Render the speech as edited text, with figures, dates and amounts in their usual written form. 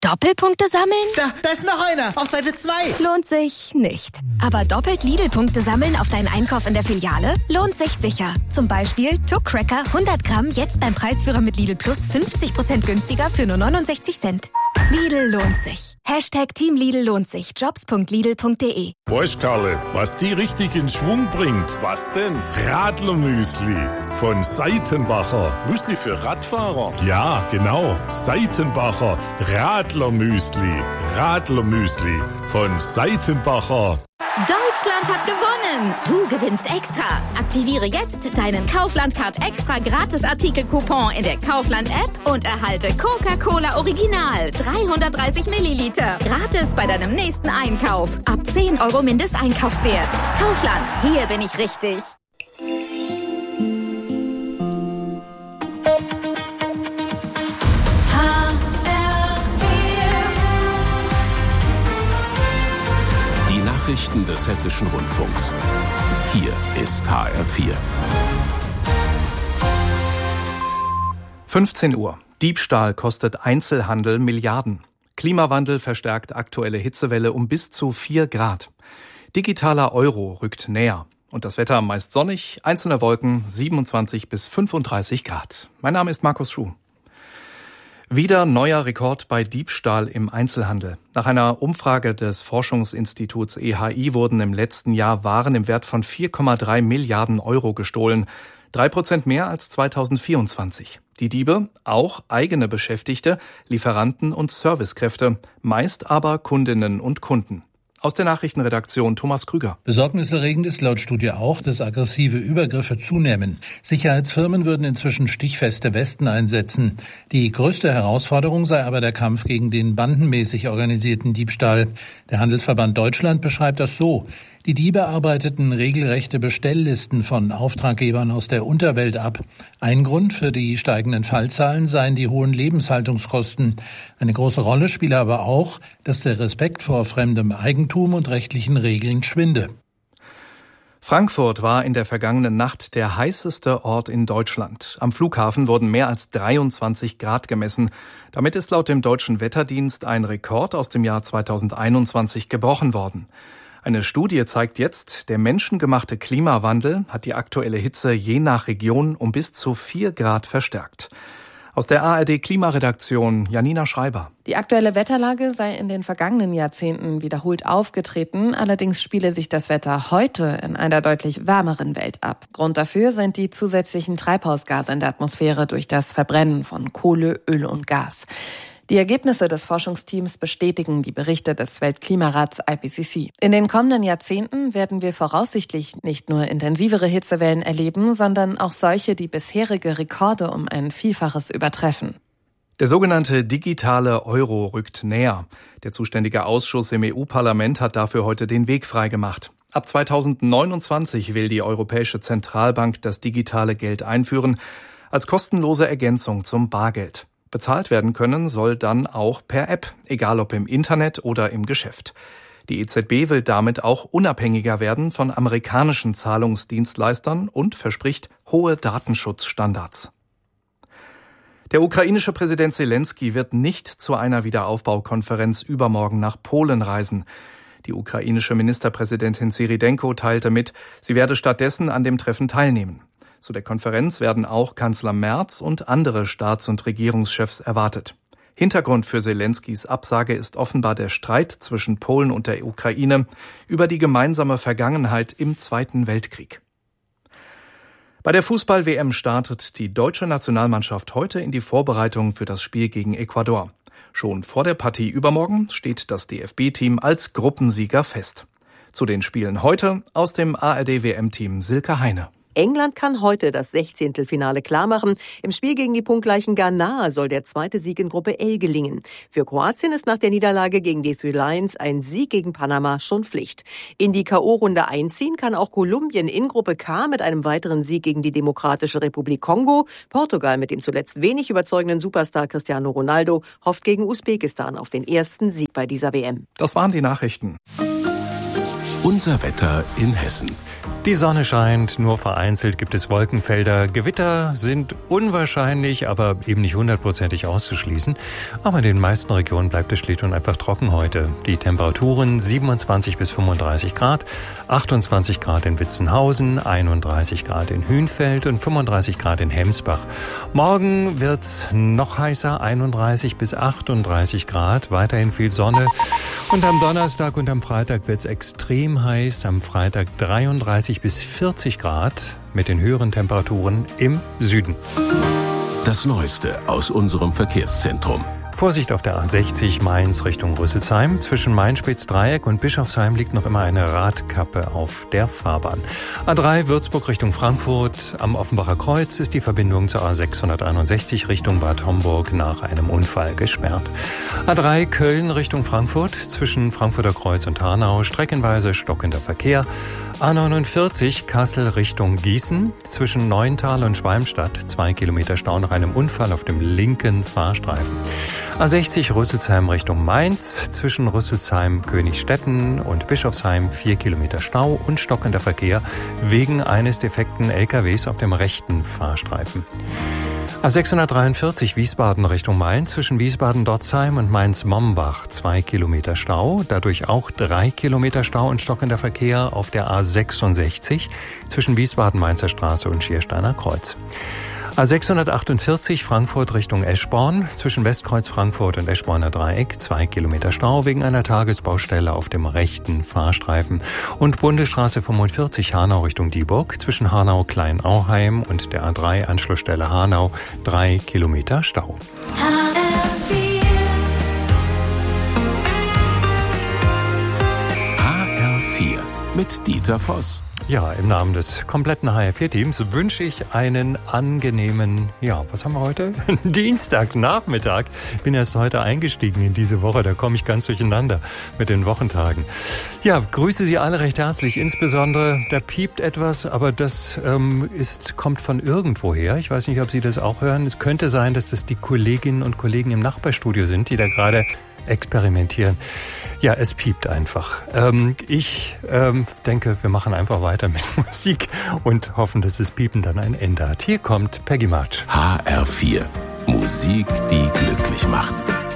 Doppelpunkte sammeln? Da ist noch einer, auf Seite 2. Lohnt sich nicht. Aber doppelt Lidl-Punkte sammeln auf deinen Einkauf in der Filiale? Lohnt sich sicher. Zum Beispiel Tuck Cracker 100 Gramm jetzt beim Preisführer mit Lidl Plus 50% günstiger für nur 69 Cent. Lidl lohnt sich. Team Lidl lohnt sich. Jobs.lidl.de. Weißt, Karle, was die richtig in Schwung bringt? Was denn? Radlermüsli von Seitenbacher. Müsli für Radfahrer? Ja, genau. Seitenbacher Radlermüsli. Radlermüsli von Seitenbacher. Deutschland hat gewonnen! Du gewinnst extra! Aktiviere jetzt deinen Kaufland-Card extra Gratis-Artikel-Coupon in der Kaufland-App und erhalte Coca-Cola Original 330 Milliliter. Gratis bei deinem nächsten Einkauf. Ab 10 € Mindesteinkaufswert. Kaufland, hier bin ich richtig. Nachrichten des Hessischen Rundfunks. Hier ist HR4. 15 Uhr. Diebstahl kostet Einzelhandel Milliarden. Klimawandel verstärkt aktuelle Hitzewelle um bis zu 4 Grad. Digitaler Euro rückt näher. Und das Wetter meist sonnig, einzelne Wolken 27 bis 35 Grad. Mein Name ist Markus Schuh. Wieder neuer Rekord bei Diebstahl im Einzelhandel. Nach einer Umfrage des Forschungsinstituts EHI wurden im letzten Jahr Waren im Wert von 4,3 Milliarden € gestohlen. 3% mehr als 2024. Die Diebe, auch eigene Beschäftigte, Lieferanten und Servicekräfte, meist aber Kundinnen und Kunden. Aus der Nachrichtenredaktion Thomas Krüger. Besorgniserregend ist laut Studie auch, dass aggressive Übergriffe zunehmen. Sicherheitsfirmen würden inzwischen stichfeste Westen einsetzen. Die größte Herausforderung sei aber der Kampf gegen den bandenmäßig organisierten Diebstahl. Der Handelsverband Deutschland beschreibt das so: Die Diebe arbeiteten regelrechte Bestelllisten von Auftraggebern aus der Unterwelt ab. Ein Grund für die steigenden Fallzahlen seien die hohen Lebenshaltungskosten. Eine große Rolle spiele aber auch, dass der Respekt vor fremdem Eigentum und rechtlichen Regeln schwinde. Frankfurt war in der vergangenen Nacht der heißeste Ort in Deutschland. Am Flughafen wurden mehr als 23 Grad gemessen. Damit ist laut dem Deutschen Wetterdienst ein Rekord aus dem Jahr 2021 gebrochen worden. Eine Studie zeigt jetzt, der menschengemachte Klimawandel hat die aktuelle Hitze je nach Region um bis zu 4 Grad verstärkt. Aus der ARD-Klimaredaktion Janina Schreiber. Die aktuelle Wetterlage sei in den vergangenen Jahrzehnten wiederholt aufgetreten. Allerdings spiele sich das Wetter heute in einer deutlich wärmeren Welt ab. Grund dafür sind die zusätzlichen Treibhausgase in der Atmosphäre durch das Verbrennen von Kohle, Öl und Gas. Die Ergebnisse des Forschungsteams bestätigen die Berichte des Weltklimarats IPCC. In den kommenden Jahrzehnten werden wir voraussichtlich nicht nur intensivere Hitzewellen erleben, sondern auch solche, die bisherige Rekorde um ein Vielfaches übertreffen. Der sogenannte digitale Euro rückt näher. Der zuständige Ausschuss im EU-Parlament hat dafür heute den Weg freigemacht. Ab 2029 will die Europäische Zentralbank das digitale Geld einführen, als kostenlose Ergänzung zum Bargeld. Bezahlt werden können soll dann auch per App, egal ob im Internet oder im Geschäft. Die EZB will damit auch unabhängiger werden von amerikanischen Zahlungsdienstleistern und verspricht hohe Datenschutzstandards. Der ukrainische Präsident Selenskyj wird nicht zu einer Wiederaufbaukonferenz übermorgen nach Polen reisen. Die ukrainische Ministerpräsidentin Syridenko teilte mit, sie werde stattdessen an dem Treffen teilnehmen. Zu der Konferenz werden auch Kanzler Merz und andere Staats- und Regierungschefs erwartet. Hintergrund für Selenskys Absage ist offenbar der Streit zwischen Polen und der Ukraine über die gemeinsame Vergangenheit im Zweiten Weltkrieg. Bei der Fußball-WM startet die deutsche Nationalmannschaft heute in die Vorbereitung für das Spiel gegen Ecuador. Schon vor der Partie übermorgen steht das DFB-Team als Gruppensieger fest. Zu den Spielen heute aus dem ARD-WM-Team Silke Heine. England kann heute das 16. Finale klarmachen. Im Spiel gegen die punktgleichen Ghana soll der zweite Sieg in Gruppe L gelingen. Für Kroatien ist nach der Niederlage gegen die Three Lions ein Sieg gegen Panama schon Pflicht. In die K.O.-Runde einziehen kann auch Kolumbien in Gruppe K mit einem weiteren Sieg gegen die Demokratische Republik Kongo. Portugal mit dem zuletzt wenig überzeugenden Superstar Cristiano Ronaldo hofft gegen Usbekistan auf den ersten Sieg bei dieser WM. Das waren die Nachrichten. Unser Wetter in Hessen. Die Sonne scheint, nur vereinzelt gibt es Wolkenfelder. Gewitter sind unwahrscheinlich, aber eben nicht hundertprozentig auszuschließen. Aber in den meisten Regionen bleibt es schlicht und einfach trocken heute. Die Temperaturen 27 bis 35 Grad, 28 Grad in Witzenhausen, 31 Grad in Hünfeld und 35 Grad in Hemsbach. Morgen wird's noch heißer, 31 bis 38 Grad, weiterhin viel Sonne. Und am Donnerstag und am Freitag wird's extrem heiß, am Freitag 33 bis 40 Grad mit den höheren Temperaturen im Süden. Das Neueste aus unserem Verkehrszentrum. Vorsicht auf der A60 Mainz Richtung Rüsselsheim. Zwischen Main-Spitz-Dreieck und Bischofsheim liegt noch immer eine Radkappe auf der Fahrbahn. A3 Würzburg Richtung Frankfurt. Am Offenbacher Kreuz ist die Verbindung zur A661 Richtung Bad Homburg nach einem Unfall gesperrt. A3 Köln Richtung Frankfurt. Zwischen Frankfurter Kreuz und Hanau streckenweise stockender Verkehr. A49 Kassel Richtung Gießen. Zwischen Neuental und Schwalmstadt 2 Kilometer Stau nach einem Unfall auf dem linken Fahrstreifen. A60 Rüsselsheim Richtung Mainz. Zwischen Rüsselsheim, Königstetten und Bischofsheim 4 Kilometer Stau und stockender Verkehr wegen eines defekten LKWs auf dem rechten Fahrstreifen. A643 Wiesbaden Richtung Mainz, zwischen Wiesbaden-Dotzheim und Mainz-Mombach 2 Kilometer Stau, dadurch auch 3 Kilometer Stau und stockender Verkehr auf der A66 zwischen Wiesbaden-Mainzer Straße und Schiersteiner Kreuz. A648 Frankfurt Richtung Eschborn, zwischen Westkreuz Frankfurt und Eschborner Dreieck 2 Kilometer Stau wegen einer Tagesbaustelle auf dem rechten Fahrstreifen. Und Bundesstraße 45 Hanau Richtung Dieburg, zwischen Hanau-Kleinauheim und der A3 Anschlussstelle Hanau 3 Kilometer Stau. HR4 mit Dieter Voss. Ja, im Namen des kompletten HR4-Teams wünsche ich einen angenehmen, was haben wir heute? Dienstagnachmittag. Ich bin erst heute eingestiegen in diese Woche, da komme ich ganz durcheinander mit den Wochentagen. Ja, grüße Sie alle recht herzlich, insbesondere, da piept etwas, aber das kommt von irgendwoher. Ich weiß nicht, ob Sie das auch hören. Es könnte sein, dass das die Kolleginnen und Kollegen im Nachbarstudio sind, die da gerade experimentieren. Ja, es piept einfach. Ich denke, wir machen einfach weiter mit Musik und hoffen, dass das Piepen dann ein Ende hat. Hier kommt Peggy March. HR4. Musik, die glücklich macht.